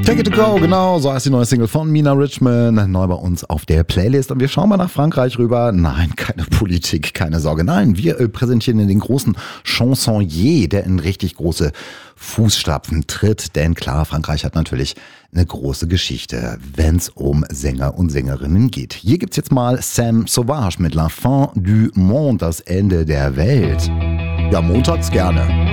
Take It To Go, genau, so heißt die neue Single von Mina Richmond, neu bei uns auf der Playlist. Und wir schauen mal nach Frankreich rüber. Nein, keine Politik, keine Sorge. Nein, wir präsentieren den großen Chansonnier, der in richtig große Fußstapfen tritt. Denn klar, Frankreich hat natürlich eine große Geschichte, wenn es um Sänger und Sängerinnen geht. Hier gibt's jetzt mal Sam Sauvage mit La Fin du Monde, das Ende der Welt. Ja, montags gerne.